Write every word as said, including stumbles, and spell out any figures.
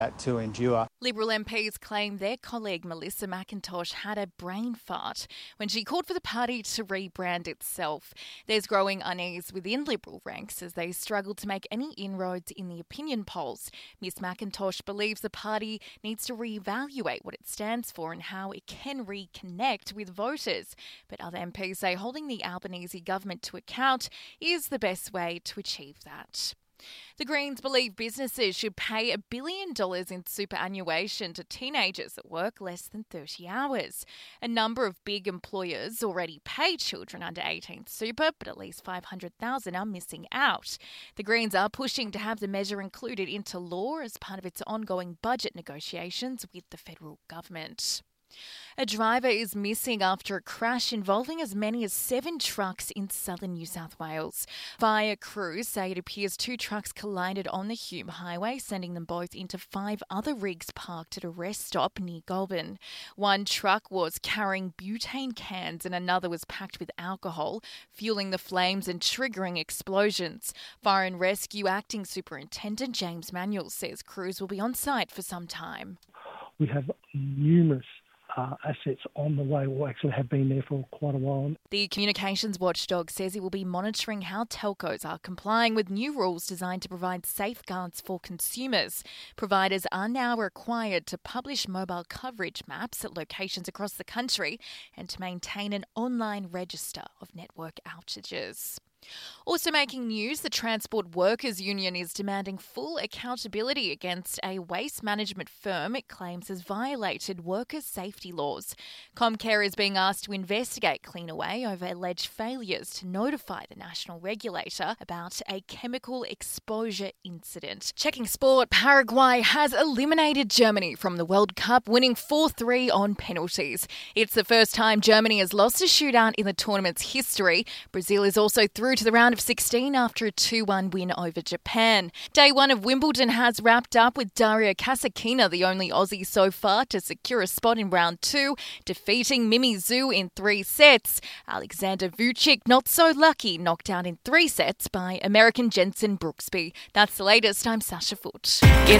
to endure. Liberal M Ps claim their colleague Melissa McIntosh had a brain fart when she called for the party to rebrand itself. There's growing unease within Liberal ranks as they struggle to make any inroads in the opinion polls. Miss McIntosh believes the party needs to reevaluate what it stands for and how it can reconnect with voters. But other M Ps say holding the Albanese government to account is the best way to achieve that. The Greens believe businesses should pay a billion dollars in superannuation to teenagers that work less than thirty hours. A number of big employers already pay children under eighteen super, but at least five hundred thousand are missing out. The Greens are pushing to have the measure included into law as part of its ongoing budget negotiations with the federal government. A driver is missing after a crash involving as many as seven trucks in southern New South Wales. Fire crews say it appears two trucks collided on the Hume Highway, sending them both into five other rigs parked at a rest stop near Goulburn. One truck was carrying butane cans and another was packed with alcohol, fueling the flames and triggering explosions. Fire and Rescue Acting Superintendent James Manuel says crews will be on site for some time. We have numerous Uh, assets on the way, or actually have been there for quite a while. The communications watchdog says it will be monitoring how telcos are complying with new rules designed to provide safeguards for consumers. Providers are now required to publish mobile coverage maps at locations across the country and to maintain an online register of network outages. Also making news, the Transport Workers Union is demanding full accountability against a waste management firm it claims has violated workers' safety laws. Comcare is being asked to investigate Cleanaway over alleged failures to notify the national regulator about a chemical exposure incident. Checking sport, Paraguay has eliminated Germany from the World Cup, winning four three on penalties. It's the first time Germany has lost a shootout in the tournament's history. Brazil is also through to the round of sixteen after a two one win over Japan. Day one of Wimbledon has wrapped up with Daria Kasatkina, the only Aussie so far to secure a spot in round two, defeating Mimi Zhu in three sets. Alexander Vucic, not so lucky, knocked out in three sets by American Jensen Brooksby. That's the latest. I'm Sasha Foote. Get